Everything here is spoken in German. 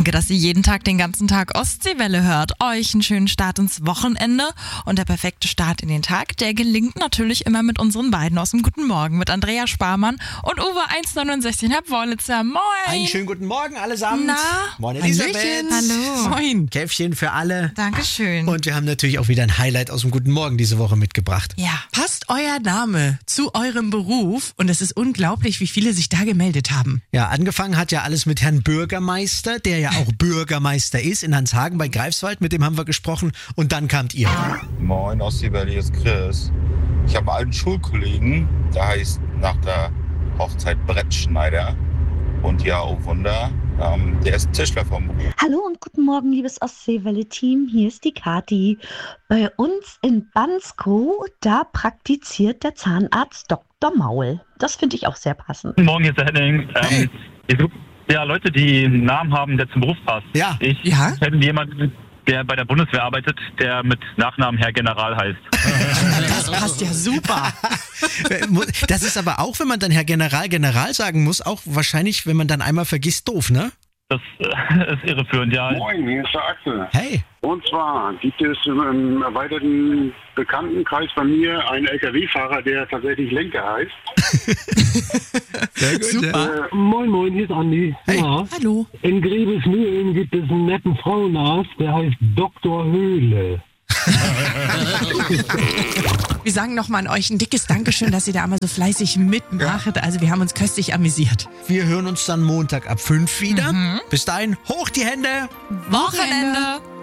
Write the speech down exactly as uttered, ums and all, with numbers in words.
Danke, dass ihr jeden Tag den ganzen Tag Ostseewelle hört. Euch einen schönen Start ins Wochenende. Und der perfekte Start in den Tag, der gelingt natürlich immer mit unseren beiden aus dem Guten Morgen. Mit Andrea Sparmann und Uwe eins neunundsechzig Herr Wollitzer. Moin! Einen schönen guten Morgen allesamt. Na? Moin Elisabeth. Hallo. Moin. Käffchen für alle. Dankeschön. Und wir haben natürlich auch wieder ein Highlight aus dem Guten Morgen diese Woche mitgebracht. Ja. Passt euer Name zu eurem Beruf? Und es ist unglaublich, wie viele sich da gemeldet haben. Ja, angefangen hat ja alles mit Herrn Bürgermeister, der ja auch Bürgermeister ist in Hanshagen bei Greifswald. Mit dem haben wir gesprochen. Und dann kamt ihr. Moin, Ostseewelle, hier ist Chris. Ich habe einen alten Schulkollegen, der heißt nach der Hochzeit Brettschneider. Und ja, oh Wunder, ähm, der ist Tischler vom Beruf. Hallo und guten Morgen, liebes Ostseewelle-Team. Hier ist die Kathi. Bei uns in Bansko, da praktiziert der Zahnarzt Doktor Maul. Das finde ich auch sehr passend. Guten Morgen, hier ist der Henning. Ähm, Hey. ich suche ja Leute, die einen Namen haben, der zum Beruf passt. Ja. Ich Ja? kenne jemanden, der bei der Bundeswehr arbeitet, der mit Nachnamen Herr General heißt. Das passt ja super. Das ist aber auch, wenn man dann Herr General, General sagen muss, auch wahrscheinlich, wenn man dann einmal vergisst, doof, ne? Das äh, ist irreführend, ja. Moin, hier ist der Axel. Hey. Und zwar gibt es im erweiterten Bekanntenkreis bei mir einen L K W-Fahrer, der tatsächlich Lenker heißt. Sehr gut, Super. Äh, moin, moin, hier ist Andi. Hey. Ja. Hallo. In Grebesmühlen gibt es einen netten Frauenarzt, der heißt Doktor Höhle. Wir sagen nochmal an euch ein dickes Dankeschön, dass ihr da einmal so fleißig mitmacht. Also wir haben uns köstlich amüsiert. Wir hören uns dann Montag ab fünf wieder. Bis dahin, hoch die Hände. Wochenende.